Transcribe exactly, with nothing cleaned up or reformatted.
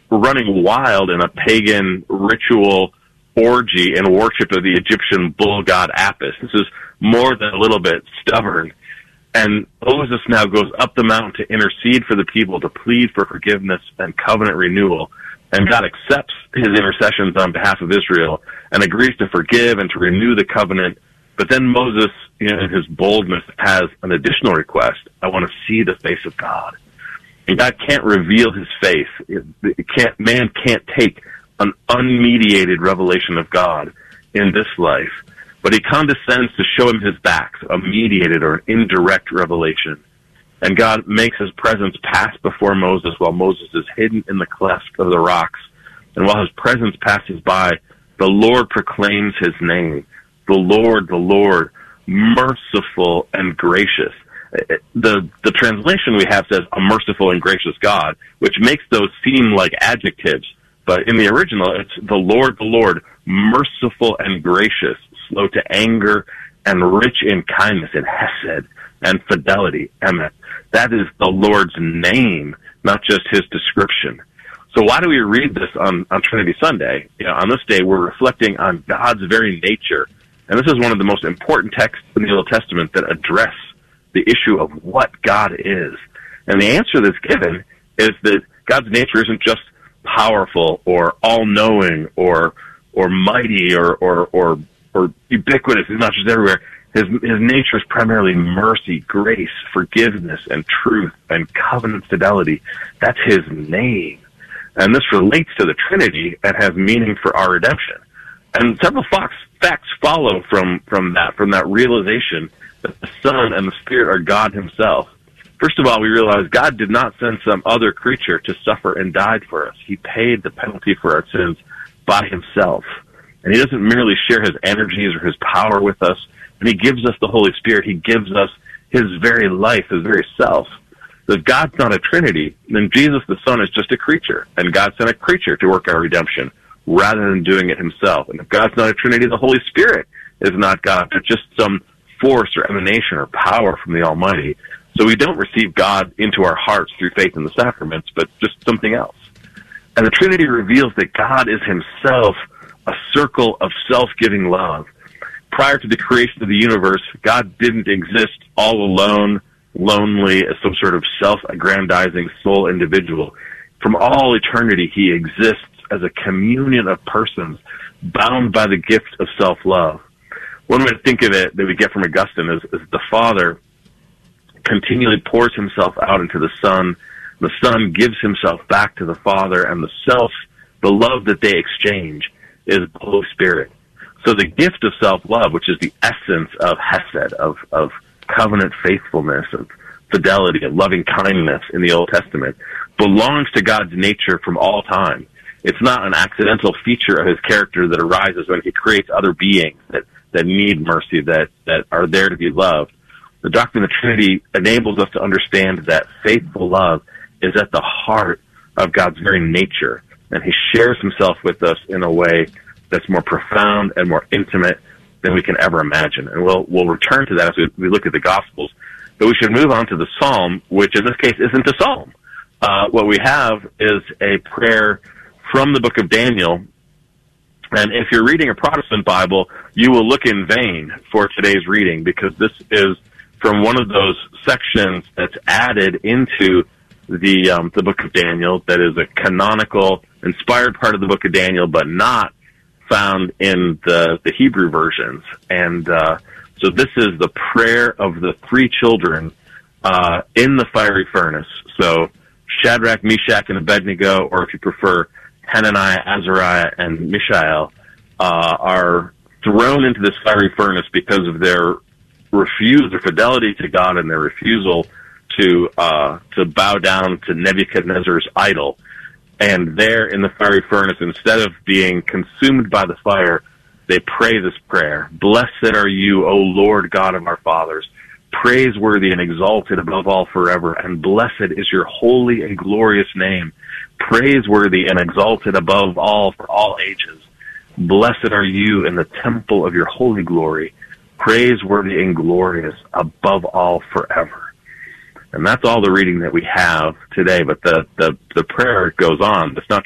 running wild in a pagan ritual orgy and worship of the Egyptian bull god Apis. This is more than a little bit stubborn. And Moses now goes up the mountain to intercede for the people, to plead for forgiveness and covenant renewal. And God accepts his intercessions on behalf of Israel and agrees to forgive and to renew the covenant. But then Moses, you know, in his boldness, has an additional request. I want to see the face of God. And God can't reveal his face. It, it can't, man can't take an unmediated revelation of God in this life. But he condescends to show him his back, a mediated or an indirect revelation. And God makes his presence pass before Moses while Moses is hidden in the cleft of the rocks. And while his presence passes by, the Lord proclaims his name. The Lord, the Lord, merciful and gracious. The, the translation we have says a merciful and gracious God, which makes those seem like adjectives. But in the original, it's the Lord, the Lord, merciful and gracious, slow to anger and rich in kindness and hesed and fidelity, emet. That is the Lord's name, not just his description. So why do we read this on, on Trinity Sunday? You know, on this day, we're reflecting on God's very nature. And this is one of the most important texts in the Old Testament that address the issue of what God is. And the answer that's given is that God's nature isn't just powerful or all-knowing or or mighty or or or, or ubiquitous. He's not just everywhere. His his nature is primarily mercy, grace, forgiveness, and truth, and covenant fidelity. That's his name. And this relates to the Trinity and has meaning for our redemption. And several facts, facts follow from, from that, from that realization that the Son and the Spirit are God himself. First of all, we realize God did not send some other creature to suffer and died for us. He paid the penalty for our sins by himself. And he doesn't merely share his energies or his power with us. When he gives us the Holy Spirit, he gives us his very life, his very self. So if God's not a Trinity, then Jesus the Son is just a creature, and God sent a creature to work our redemption rather than doing it himself. And if God's not a Trinity, the Holy Spirit is not God, but just some force or emanation or power from the Almighty. So we don't receive God into our hearts through faith in the sacraments, but just something else. And the Trinity reveals that God is himself a circle of self-giving love. Prior to the creation of the universe, God didn't exist all alone, lonely, as some sort of self-aggrandizing sole individual. From all eternity, he exists as a communion of persons bound by the gift of self-love. One way to think of it that we get from Augustine is, is the Father continually pours himself out into the Son. The Son gives himself back to the Father, and the self, the love that they exchange, is the Holy Spirit. So the gift of self-love, which is the essence of hesed, of, of covenant faithfulness, of fidelity, of loving kindness in the Old Testament, belongs to God's nature from all time. It's not an accidental feature of his character that arises when he creates other beings that, that need mercy, that, that are there to be loved. The doctrine of the Trinity enables us to understand that faithful love is at the heart of God's very nature, and he shares himself with us in a way that's more profound and more intimate than we can ever imagine. And we'll we'll return to that as we, we look at the Gospels. But we should move on to the Psalm, which in this case isn't a psalm. Uh, what we have is a prayer from the book of Daniel. And if you're reading a Protestant Bible, you will look in vain for today's reading, because this is from one of those sections that's added into the um, the book of Daniel that is a canonical, inspired part of the book of Daniel, but not found in the, the Hebrew versions. And uh, so this is the prayer of the three children uh, in the fiery furnace. So Shadrach, Meshach, and Abednego, or if you prefer, Hananiah, Azariah, and Mishael, uh, are thrown into this fiery furnace because of their refuse, their fidelity to God, and their refusal to uh, to bow down to Nebuchadnezzar's idol. And there in the fiery furnace, instead of being consumed by the fire, they pray this prayer: "Blessed are you, O Lord God of our fathers, praiseworthy and exalted above all forever, and blessed is your holy and glorious name, praiseworthy and exalted above all for all ages. Blessed are you in the temple of your holy glory, praiseworthy and glorious above all forever." And that's all the reading that we have today. But the, the, the prayer goes on. It's not